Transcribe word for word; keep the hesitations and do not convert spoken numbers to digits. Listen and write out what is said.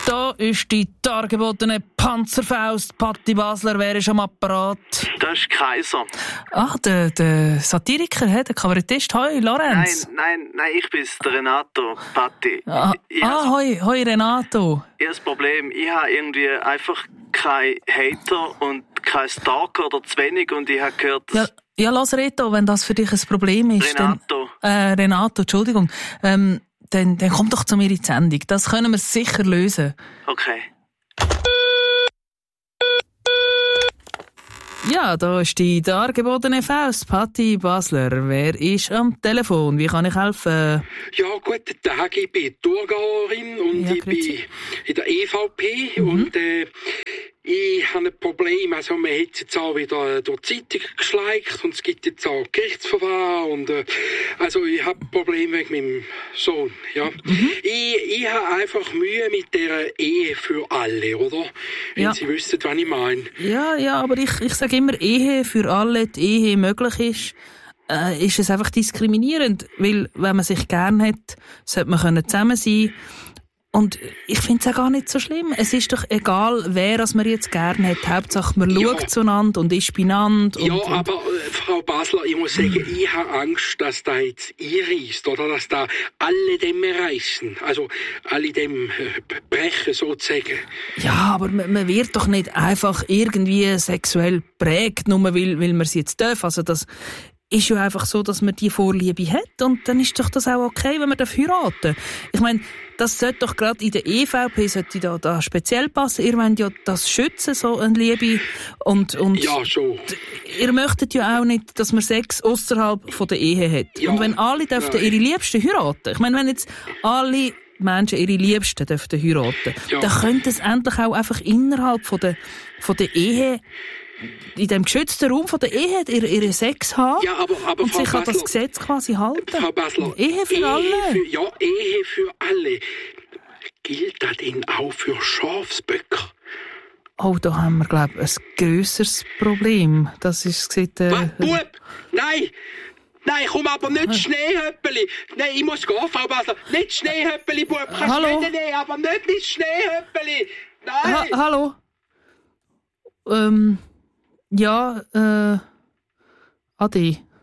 Da ist die dargebotene Panzerfaust. Patti Basler, wer ist am Apparat? Das ist Kaiser. Ach, der, der Satiriker, he? Der Kabarettist. Hoi, Lorenz. Nein, nein, nein, ich bin's, der Renato, Patti. Ah, ich, ich ah hoi, hoi, Renato. Ich habe das Problem, ich habe irgendwie einfach keinen Hater und keinen Stalker oder zu wenig und ich habe gehört, dass... Ja, ja, lass Reto, wenn das für dich ein Problem ist. Renato. Dann, äh, Renato, Entschuldigung. Ähm, dann, dann komm doch zu mir in die Sendung. Das können wir sicher lösen. Okay. Ja, da ist die dargebotene Faust, Patti Basler. Wer ist am Telefon? Wie kann ich helfen? Ja, guten Tag, ich bin Thurgauerin und Ja, ich bin in der E V P Mhm. und äh, ich habe ein Problem, also man hat jetzt auch wieder durch die Zeitung geschleicht und es gibt jetzt auch Gerichtsverfahren und äh, also ich habe ein Problem wegen meinem Sohn, ja. Mhm. Ich, ich habe einfach Mühe mit der Ehe für alle, oder? Wenn Ja. Sie wüssten, was ich meine. Ja, ja, aber ich, ich sage immer, Ehe für alle, die Ehe möglich ist, äh, ist es einfach diskriminierend. Weil, wenn man sich gern hat, sollte man können zusammen sein. Und ich finde es auch gar nicht so schlimm. Es ist doch egal, wer als man jetzt gern hat. Hauptsache, man Ja. schaut zueinander und ist beieinander. Und, Ja, und aber äh, Frau Basler, ich muss sagen, ich habe Angst, dass da jetzt einreisst oder dass da alle dem reißen. Also alle dem äh, brechen sozusagen. Ja, aber man, man wird doch nicht einfach irgendwie sexuell prägt, nur weil, weil man es jetzt darf. Also das ist ja einfach so, dass man die Vorliebe hat und dann ist doch das auch okay, wenn man heiraten darf. Ich meine, das sollte doch gerade in der E V P sollte da, da speziell passen. Ihr wollt ja das schützen, so eine Liebe. Und, und Ja, schon. ihr möchtet ja auch nicht, dass man Sex außerhalb von der Ehe hat. Ja, und wenn alle dürften nein. ihre Liebsten heiraten, ich meine, wenn jetzt alle Menschen ihre Liebsten dürften heiraten, Ja. dann könnte es endlich auch einfach innerhalb von der, von der Ehe, in dem geschützten Raum von der Ehe, ihre, ihre Sex haben Ja, aber, aber und Frau sich an das Basler, Gesetz quasi halten. Frau Basler, Ehe für alle. Für, ja, Ehe für alle. Gilt das denn auch für Schafsböcker? Oh, da haben wir, glaube ich, ein grösseres Problem. Das ist gesagt, äh, Was? Bub! Nein! Nein, komm aber nicht Schneehöppeli! Nein, ich muss gehen, Frau Basler! Nicht Schneehöppeli, Bub! Kannst Hallo? du nehmen, aber nicht mit Schneehöppeli! Nein! ha hallo? Ähm, ja, äh, Adi.